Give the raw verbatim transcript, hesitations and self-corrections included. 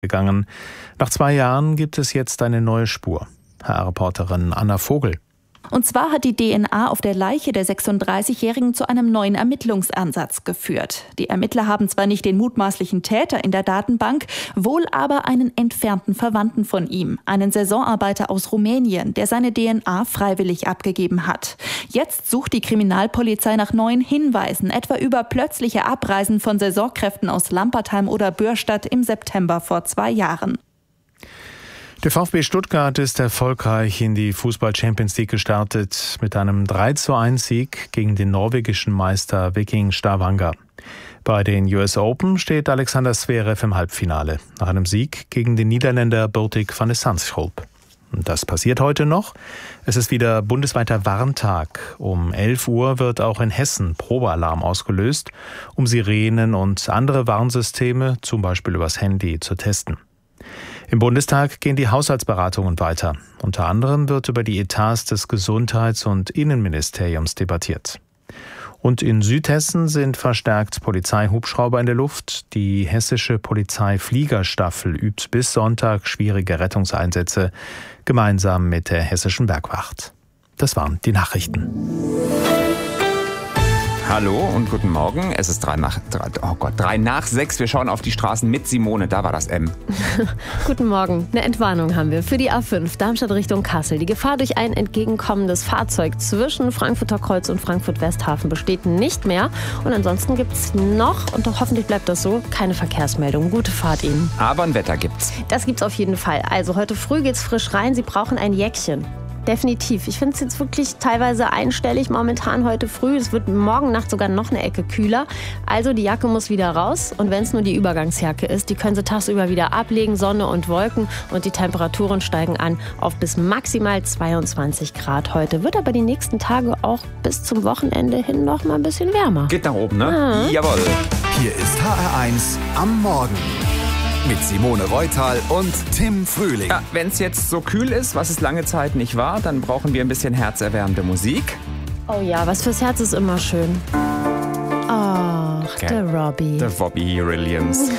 gegangen. Nach zwei Jahren gibt es jetzt eine neue Spur. H R-Reporterin Anna Vogel. Und zwar hat die D N A auf der Leiche der sechsunddreißigjährigen zu einem neuen Ermittlungsansatz geführt. Die Ermittler haben zwar nicht den mutmaßlichen Täter in der Datenbank, wohl aber einen entfernten Verwandten von ihm, einen Saisonarbeiter aus Rumänien, der seine D N A freiwillig abgegeben hat. Jetzt sucht die Kriminalpolizei nach neuen Hinweisen, etwa über plötzliche Abreisen von Saisonkräften aus Lampertheim oder Bürstadt im September vor zwei Jahren. Der VfB Stuttgart ist erfolgreich in die Fußball-Champions League gestartet mit einem drei zu eins Sieg gegen den norwegischen Meister Viking Stavanger. Bei den U S Open steht Alexander Zverev im Halbfinale nach einem Sieg gegen den Niederländer Botic van de Zandschulp. Das passiert heute noch. Es ist wieder bundesweiter Warntag. Um elf Uhr wird auch in Hessen Probealarm ausgelöst, um Sirenen und andere Warnsysteme, zum Beispiel übers Handy, zu testen. Im Bundestag gehen die Haushaltsberatungen weiter. Unter anderem wird über die Etats des Gesundheits- und Innenministeriums debattiert. Und in Südhessen sind verstärkt Polizeihubschrauber in der Luft. Die hessische Polizeifliegerstaffel übt bis Sonntag schwierige Rettungseinsätze gemeinsam mit der hessischen Bergwacht. Das waren die Nachrichten. Hallo und guten Morgen. Es ist drei nach, drei, oh Gott, drei nach sechs. Wir schauen auf die Straßen mit Simone. Da war das M. Guten Morgen. Eine Entwarnung haben wir für die A fünf Darmstadt Richtung Kassel. Die Gefahr durch ein entgegenkommendes Fahrzeug zwischen Frankfurter Kreuz und Frankfurt-Westhafen besteht nicht mehr. Und ansonsten gibt es noch, und doch hoffentlich bleibt das so, keine Verkehrsmeldung. Gute Fahrt Ihnen. Aber ein Wetter gibt's. Das gibt's auf jeden Fall. Also heute früh geht's frisch rein. Sie brauchen ein Jäckchen. Definitiv. Ich finde es jetzt wirklich teilweise einstellig momentan heute früh. Es wird morgen Nacht sogar noch eine Ecke kühler. Also die Jacke muss wieder raus. Und wenn es nur die Übergangsjacke ist, die können Sie tagsüber wieder ablegen. Sonne und Wolken. Und die Temperaturen steigen an auf bis maximal zweiundzwanzig Grad heute. Wird aber die nächsten Tage auch bis zum Wochenende hin noch mal ein bisschen wärmer. Geht nach oben, ne? Ja. Jawohl. Hier ist H R eins am Morgen. Mit Simone Reutal und Tim Frühling. Ja, wenn es jetzt so kühl ist, was es lange Zeit nicht war, dann brauchen wir ein bisschen herzerwärmende Musik. Oh ja, was fürs Herz ist immer schön. Ach, Okay. der Robbie. Der Robbie Williams.